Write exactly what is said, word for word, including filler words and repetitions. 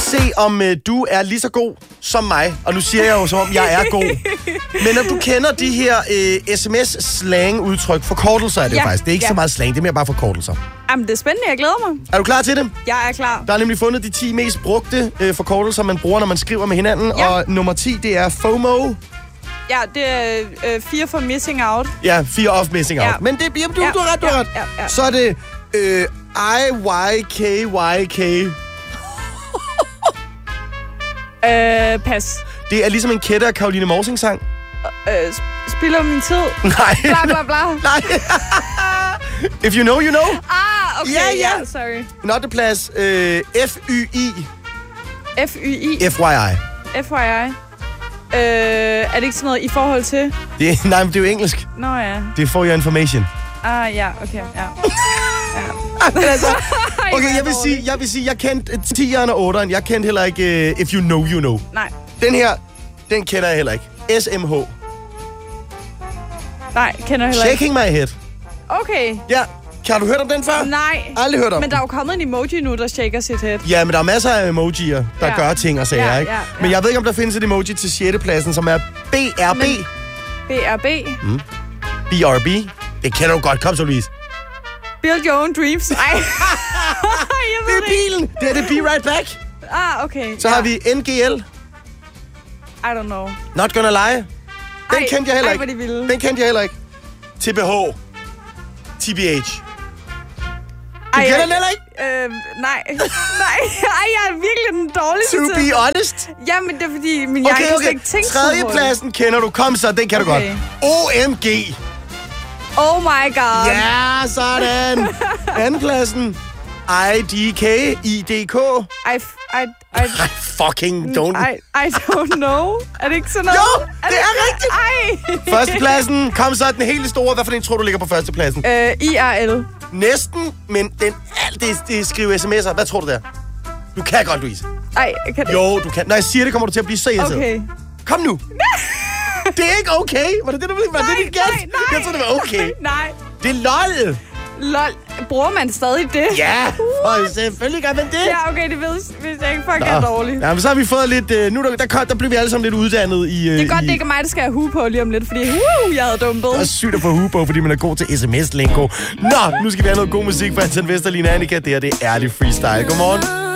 se, om øh, du er lige så god som mig. Og nu siger jeg jo, som om jeg er god. Men når du kender de her øh, sms-slang-udtryk, forkortelser er det ja, jo faktisk. Det er ikke ja. så meget slang, det er mere bare forkortelser. Jamen, det er spændende. Jeg glæder mig. Er du klar til det? Jeg er klar. Der er nemlig fundet de ti mest brugte øh, forkortelser, man bruger, når man skriver med hinanden. Ja. Og nummer ti, det er FOMO. Ja, det er øh, fear for missing out. Ja, fear of missing out. Ja. Men det, jamen, du, Ja, du har ret, du har ja, ret. ja, ja. Så er det øh, I Y K Y K. Øh, pas. Det er ligesom en Kette og Caroline Morsing-sang. Øh, sp- spilder min tid. Nej. Bla, bla, bla. Nej. If you know, you know. Ah, okay. Ja, ja. ja sorry. Not plads. Øh, F Y I. F Y I. F Y I. F Y I. Øh, er det ikke sådan noget i forhold til? Det, nej, men det er jo engelsk. Nå ja. Det er for your information. Ah, ja, okay, ja. Men altså, okay, jeg vil sige, jeg vil sige, jeg kendte tieren og otteren. Jeg kendte heller ikke uh, If You Know, You Know. Nej. Den her, den kender jeg heller ikke. S M H. Nej, kender jeg heller ikke. Shaking my head. Okay. Ja, har du hørt om den før? Nej. Aldrig hørt om Men der er jo kommet en emoji nu, der shaker sit head. Ja, men der er masser af emojier, der Ja. gør ting og sager, Ja, ikke? ja, ja. Men jeg ved ikke, om der findes et emoji til sjette pladsen, som er B R B. Men- B R B. Mm. B R B. Det kender du godt. Kom så, Louise. Build your own dreams. Ej. jeg Det ved er bilen. Det er det Be Right Back. Ah, okay. Så ja. har vi N G L. I don't know. Not Gonna Lie. Den Ej, kendte jeg heller ej, ikke. hvor de vilde. Den kendte jeg heller ikke. T B H. T B H. Du Ej, kender jeg- den heller ikke? Øh, nej. nej. Ej, jeg er virkelig den dårligste To til- be honest. Ja, men det er fordi, min hjerne Okay, kan slet okay. ikke tænke så hurtigt. Tredjepladsen kender du. Kom så, den kan du Okay. godt. O M G. Oh my god. Ja, sådan. Andenpladsen. I D K. I D K. I, f- I, I, I fucking don't. I, I don't know. Er det ikke sådan noget? Jo, det er rigtigt. Ej. Førstepladsen. Kom så, den helt store. Hvad for en tror du ligger på førstepladsen? Øh, I R L. Næsten, men den, alt det, det skriver sms'er. Hvad tror du der? Du kan godt, Louise. Ej, kan det Jo, du kan. Når jeg siger det, kommer du til at blive så irriteret. Okay. Kom nu. Det er ikke okay. Var det det, du ville? Var Nej, det dit gæt? nej, nej. Jeg troede, det var okay. Nej. Det er lol. Lol. Bruger man stadig det? Ja, og selvfølgelig gør man det. Ja, okay, det ved hvis jeg ikke fucking er dårligt. Ja, men så har vi fået lidt... Uh, nu der, der, kom, der blev vi alle sammen lidt uddannet i... Uh, Det er godt, i, det ikke er mig, der skal have hue på lige om lidt, fordi uh, jeg havde dumpet. Det er sygt at få hue på, fordi man er god til sms-lingo. Nå, nu skal vi have noget god musik fra Anton Vesterlin og Annika. Det her, det er ærlig freestyle. Godmorgen.